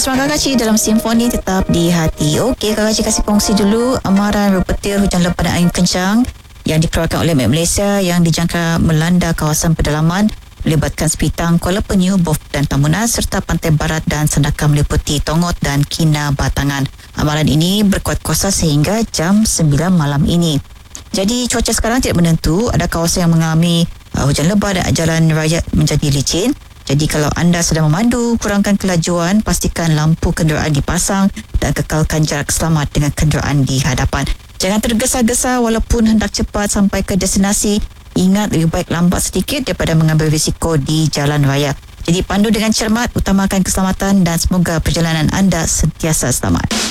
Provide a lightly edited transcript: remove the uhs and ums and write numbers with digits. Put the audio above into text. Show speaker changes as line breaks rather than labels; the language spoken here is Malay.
bersama Kak Kaci dalam Simfoni Tetap di Hati. Okey, Kak Kaci kasih kongsi dulu amaran berpetir hujan lebat dan angin kencang yang dikeluarkan oleh Met Malaysia yang dijangka melanda kawasan pedalaman melibatkan Sepitang, Kuala Penyu, Bof dan Tamunan serta pantai barat dan Sandakan meliputi Tongot dan Kinabatangan. Amaran ini berkuat kuasa sehingga jam 9 malam ini. Jadi cuaca sekarang tidak menentu, ada kawasan yang mengalami hujan lebat dan jalan raya menjadi licin. Jadi kalau anda sedang memandu, kurangkan kelajuan, pastikan lampu kenderaan dipasang dan kekalkan jarak selamat dengan kenderaan di hadapan. Jangan tergesa-gesa walaupun hendak cepat sampai ke destinasi. Ingat, lebih baik lambat sedikit daripada mengambil risiko di jalan raya. Jadi pandu dengan cermat, utamakan keselamatan dan semoga perjalanan anda sentiasa selamat.